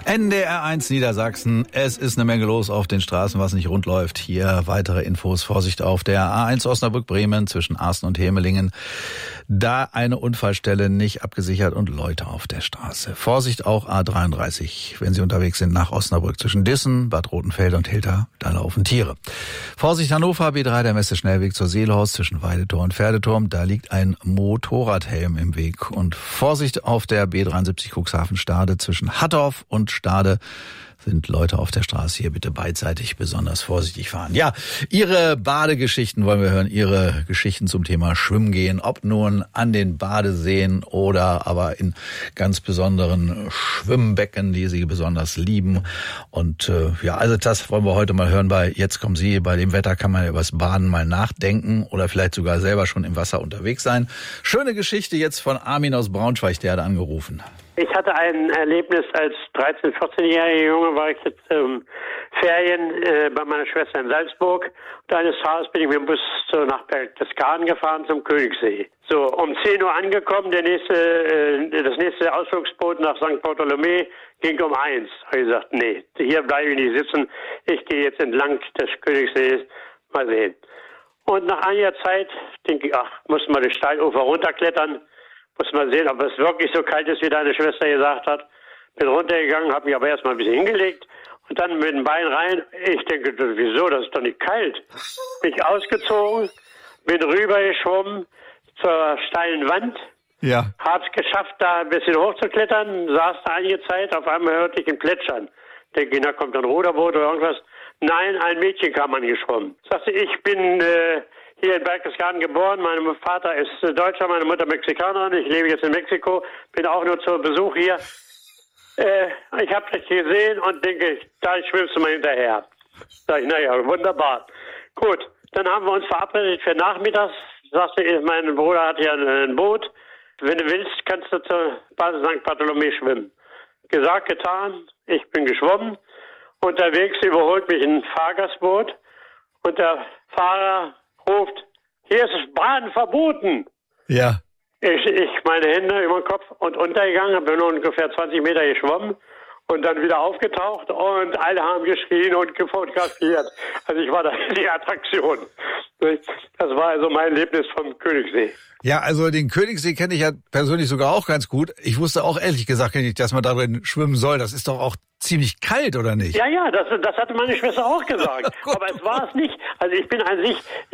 NDR1 Niedersachsen. Es ist eine Menge los auf den Straßen, was nicht rund läuft. Hier weitere Infos. Vorsicht auf der A1 Osnabrück-Bremen zwischen Arsten und Hemelingen. Da eine Unfallstelle nicht abgesichert und Leute auf der Straße. Vorsicht auch A33, wenn Sie unterwegs sind nach Osnabrück zwischen Dissen, Bad Rotenfeld und Hilter. Da laufen Tiere. Vorsicht Hannover, B3, der Messe-Schnellweg zur Seelhorst zwischen Weidetor und Pferdeturm. Da liegt ein Motorradhelm im Weg. Und Vorsicht auf der B73 Cuxhaven-Stade zwischen Hattorf und Stade sind Leute auf der Straße. Hier bitte beidseitig besonders vorsichtig fahren. Ja, Ihre Badegeschichten wollen wir hören. Ihre Geschichten zum Thema Schwimmen gehen. Ob nun an den Badeseen oder aber in ganz besonderen Schwimmbecken, die Sie besonders lieben. Und ja, also das wollen wir heute mal hören bei Jetzt kommen Sie. Bei dem Wetter kann man ja übers Baden mal nachdenken oder vielleicht sogar selber schon im Wasser unterwegs sein. Schöne Geschichte jetzt von Armin aus Braunschweig, der hat angerufen. Ich hatte ein Erlebnis als 13-, 14-jähriger Junge, war ich jetzt Ferien bei meiner Schwester in Salzburg. Und eines Tages bin ich mit dem Bus nach Berchtesgaden gefahren zum Königssee. So, um 10 Uhr angekommen, das nächste Ausflugsboot nach St. Bartholomä ging um 1. Habe ich gesagt, nee, hier bleibe ich nicht sitzen. Ich gehe jetzt entlang des Königssees, mal sehen. Und nach einiger Zeit denke ich, muss mal den Steilufer runterklettern. Muss mal sehen, ob es wirklich so kalt ist, wie deine Schwester gesagt hat. Bin runtergegangen, habe mich aber erstmal ein bisschen hingelegt und dann mit dem Bein rein. Ich denke, wieso, das ist doch nicht kalt. Bin ich ausgezogen, bin rübergeschwommen zur steilen Wand. Ja. Hab's geschafft, da ein bisschen hochzuklettern, saß da einige Zeit, auf einmal hörte ich ein Plätschern. Denke, da kommt ein Ruderboot oder irgendwas. Nein, ein Mädchen kam angeschwommen. Sagte, ich bin hier in Berchtesgaden geboren. Mein Vater ist Deutscher, meine Mutter Mexikanerin. Ich lebe jetzt in Mexiko, bin auch nur zu Besuch hier. Ich habe dich gesehen und denke, da schwimmst du mal hinterher. Sag ich, naja, wunderbar. Gut, dann haben wir uns verabredet für nachmittags. Sagte, mein Bruder hat hier ein Boot. Wenn du willst, kannst du zur Basis St. Bartholomä schwimmen. Gesagt, getan. Ich bin geschwommen. Unterwegs überholt mich ein Fahrgastboot und der Fahrer ruft, hier ist das Baden verboten. Ja. Ich meine Hände über den Kopf und untergegangen, habe nur ungefähr 20 Meter geschwommen und dann wieder aufgetaucht und alle haben geschrien und gefotografiert. Also ich war da die Attraktion. Das war also mein Erlebnis vom Königssee. Ja, also den Königssee kenne ich ja persönlich sogar auch ganz gut. Ich wusste auch ehrlich gesagt nicht, dass man darin schwimmen soll. Das ist doch auch ziemlich kalt, oder nicht? Ja, das hatte meine Schwester auch gesagt. Aber es war es nicht. Also ich bin an sich...